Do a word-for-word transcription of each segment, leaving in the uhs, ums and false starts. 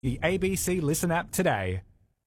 The A B C Listen app today.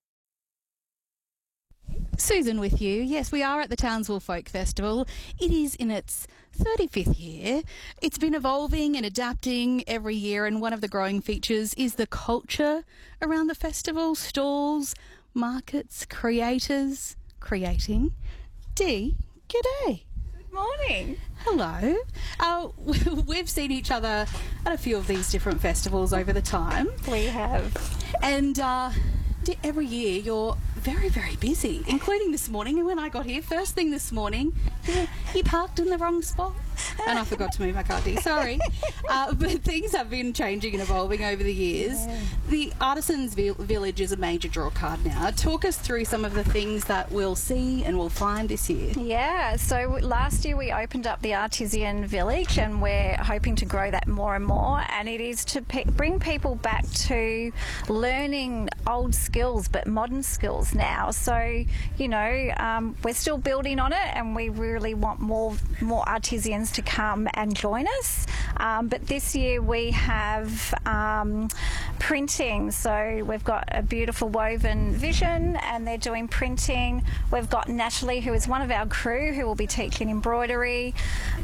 Susan with you. Yes, we are at the Townsville Folk Festival. It is in its thirty-fifth year. It's been evolving and adapting every year, and one of the growing features is the culture around the festival, stalls, markets, creators, creating. Dee, g'day. Good morning. Hello. Uh, we've seen each other at a few of these different festivals over the time. We have. And uh, every year you're very, very busy, including this morning. And when I got here, first thing this morning, you, you parked in the wrong spot. And I forgot to move my car, Dee. Sorry. Uh, but things have been changing and evolving over the years. Yeah. The Artisans Vi- Village is a major draw card now. Talk us through some of the things that we'll see and we'll find this year. Yeah, so last year we opened up the Artisan Village, and we're hoping to grow that more and more, and it is to pe- bring people back to learning old skills but modern skills now. So, you know, um, we're still building on it, and we really want more more artisans to come and join us. Um, but this year we have um, printing, so we've got a beautiful woven vision and they're doing printing. We've got Natalie, who is one of our crew, who will be teaching embroidery,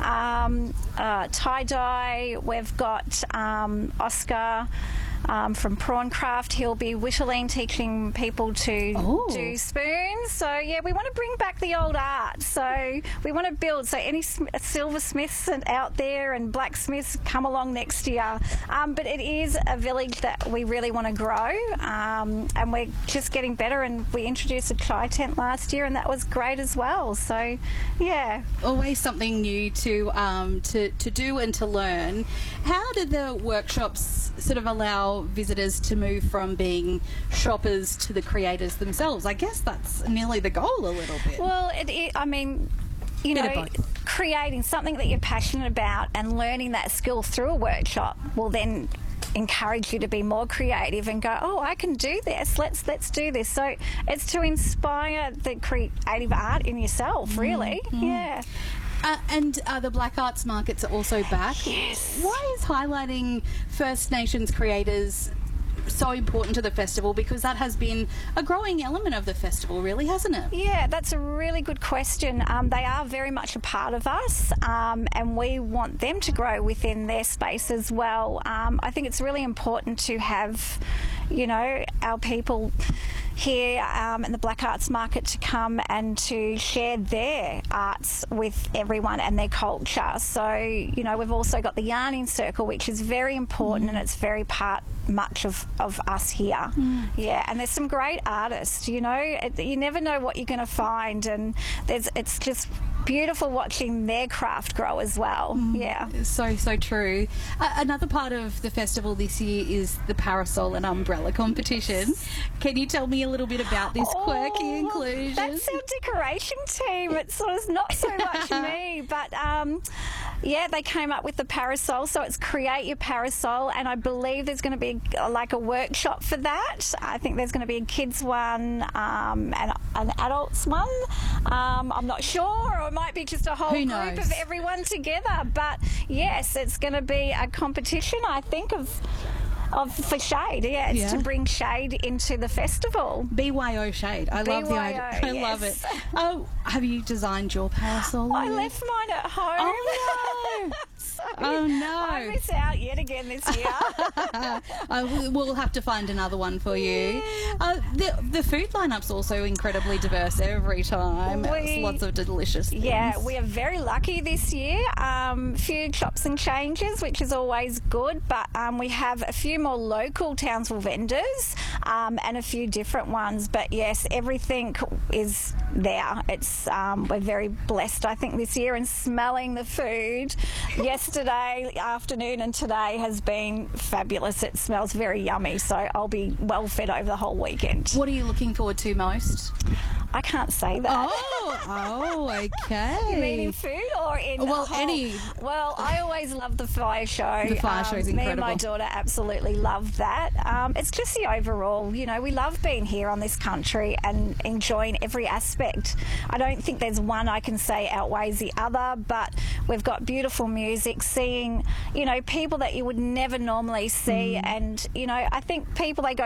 um, uh, tie-dye. We've got um, Oscar Um, from Prawncraft. He'll be whittling, teaching people to Ooh. do spoons. So, yeah, we want to bring back the old art. So we want to build. So any sm- silversmiths out there and blacksmiths, come along next year. Um, but it is a village that we really want to grow, um, and we're just getting better. And we introduced a chai tent last year, and that was great as well. So, yeah. Always something new to um, to, to do and to learn. How do the workshops sort of allow visitors to move from being shoppers to the creators themselves? I guess that's nearly the goal a little bit. Well, it, it, I mean, you Bit know, of both. creating something that you're passionate about and learning that skill through a workshop will then encourage you to be more creative and go, oh, I can do this, let's let's do this. So it's to inspire the creative art in yourself, really. Mm-hmm. Yeah. Uh, and uh, the Black Arts Markets are also back. Yes. Why is highlighting First Nations creators so important to the festival? Because that has been a growing element of the festival, really, hasn't it? Yeah, that's a really good question. Um, they are very much a part of us, um, and we want them to grow within their space as well. Um, I think it's really important to have, you know, our people here um, in the Black Arts Market to come and to share their arts with everyone and their culture. So, you know, we've also got the Yarning Circle, which is very important, mm. and it's very part much of, of us here. Mm. Yeah, and there's some great artists, you know. It, you never know what you're going to find, and there's it's just beautiful watching their craft grow as well. Mm. Yeah. So, so true. Uh, another part of the festival this year is the parasol and umbrella competition. Can you tell me a little bit about this oh, quirky inclusion? That's our decoration team. It's sort of not so much me, but um, yeah, they came up with the parasol. So it's create your parasol, and I believe there's going to be like a workshop for that. I think there's going to be a kids one um, and an adults one. Um, I'm not sure, or it might be just a whole Who group knows? of everyone together. But yes, it's going to be a competition, I think, of. Of, for shade, yeah, it's Yeah. to bring shade into the festival. B Y O shade. I love the idea. I yes. love it. Oh, have you designed your parasol? I left mine at home. Oh no! So Oh no! I miss out yet again this year. I will- we'll have to find another one for you. Uh, the the food lineup's also incredibly diverse every time. We- It's lots of delicious things. Yeah, we are very lucky this year. Um, few chops and changes, which is always good, but um, we have a few more local Townsville vendors um, and a few different ones. But yes, everything is there. It's um, we're very blessed, I think, this year, and smelling the food yesterday afternoon and today has been fabulous. It smells very yummy, so I'll be well fed over the whole weekend. What are you looking forward to most? I can't say that. Oh, oh, okay. You mean in food or in Well, whole- any. Well, I always love the fire show. The fire um, show's Me and my incredible. daughter absolutely love that. Um, it's just the overall, you know, we love being here on this country and enjoying every aspect. I don't think there's one I can say outweighs the other, but we've got beautiful music, seeing, you know, people that you would never normally see, Mm. and, you know, I think people, they go